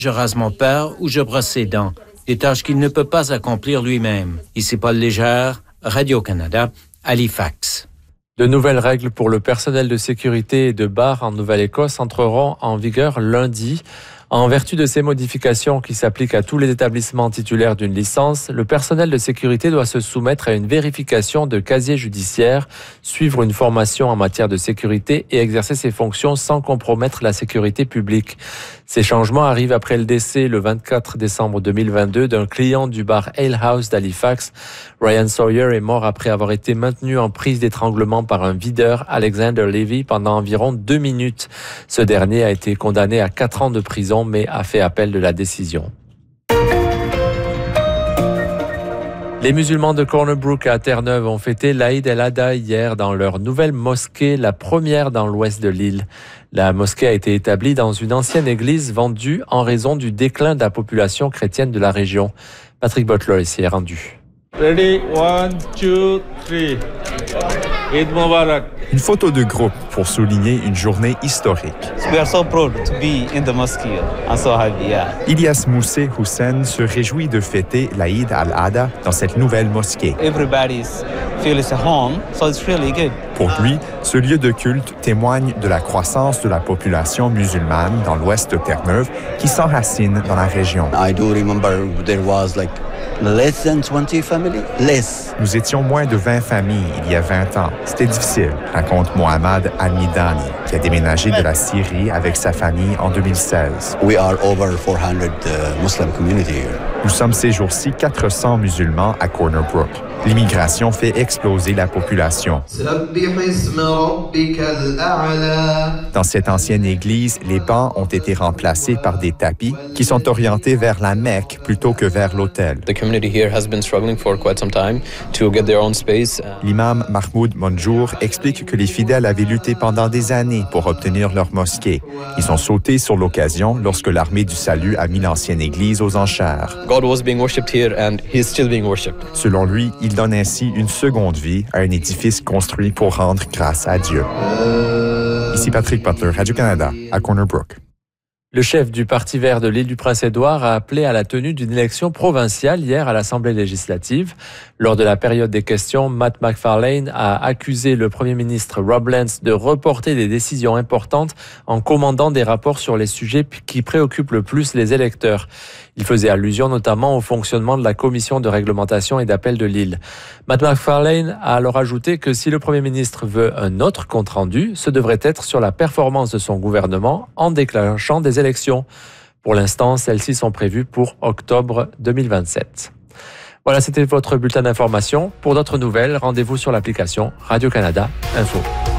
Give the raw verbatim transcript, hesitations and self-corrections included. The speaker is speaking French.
Je rase mon père ou je brosse ses dents. Des tâches qu'il ne peut pas accomplir lui-même. Ici Paul Légère, Radio-Canada, Halifax. De nouvelles règles pour le personnel de sécurité et de bar en Nouvelle-Écosse entreront en vigueur lundi. En vertu de ces modifications qui s'appliquent à tous les établissements titulaires d'une licence, le personnel de sécurité doit se soumettre à une vérification de casier judiciaire, suivre une formation en matière de sécurité et exercer ses fonctions sans compromettre la sécurité publique. Ces changements arrivent après le décès le vingt-quatre décembre deux mille vingt-deux d'un client du bar Ale House d'Halifax. Ryan Sawyer est mort après avoir été maintenu en prise d'étranglement par un videur, Alexander Levy, pendant environ deux minutes. Ce dernier a été condamné à quatre ans de prison mais a fait appel de la décision. Les musulmans de Corner Brook à Terre-Neuve ont fêté l'Aïd el-Adha hier dans leur nouvelle mosquée, la première dans l'ouest de l'île. La mosquée a été établie dans une ancienne église vendue en raison du déclin de la population chrétienne de la région. Patrick Butler s'y est rendu. Ready, one, two, three. Eid Mubarak. Une photo de groupe pour souligner une journée historique. We are so proud to be in the mosque. I'm so happy, yeah. Ilyas Moussé Hussein se réjouit de fêter l'Aïd al-Adha dans cette nouvelle mosquée. Everybody feels at home, so it's really good. Pour lui, ce lieu de culte témoigne de la croissance de la population musulmane dans l'ouest de Terre-Neuve qui s'enracine dans la région. I do remember there was like less than twenty families, less. Nous étions moins de vingt familles il y a vingt ans. C'était difficile, raconte Mohamed Al-Midani, qui a déménagé de la Syrie avec sa famille en deux mille seize. We are over four hundred uh, Muslim community here. Nous sommes ces jours-ci quatre cents musulmans à Corner Brook. L'immigration fait exploser la population. Dans cette ancienne église, les bancs ont été remplacés par des tapis qui sont orientés vers la Mecque plutôt que vers l'autel. L'imam Mahmoud Monjour explique que les fidèles avaient lutté pendant des années pour obtenir leur mosquée. Ils ont sauté sur l'occasion lorsque l'armée du salut a mis l'ancienne église aux enchères. God was being worshipped here and he is still being worshipped. Selon lui, il donne ainsi une seconde vie à un édifice construit pour rendre grâce à Dieu. Ici Patrick Butler, Radio-Canada, à Corner Brook. Le chef du Parti vert de l'Île-du-Prince-Édouard a appelé à la tenue d'une élection provinciale hier à l'Assemblée législative. Lors de la période des questions, Matt McFarlane a accusé le Premier ministre Rob Lance de reporter des décisions importantes en commandant des rapports sur les sujets qui préoccupent le plus les électeurs. Il faisait allusion notamment au fonctionnement de la commission de réglementation et d'appel de l'île. Matt McFarlane a alors ajouté que si le Premier ministre veut un autre compte-rendu, ce devrait être sur la performance de son gouvernement en déclenchant des élections. Pour l'instant, celles-ci sont prévues pour octobre deux mille vingt-sept. Voilà, c'était votre bulletin d'information. Pour d'autres nouvelles, rendez-vous sur l'application Radio-Canada Info.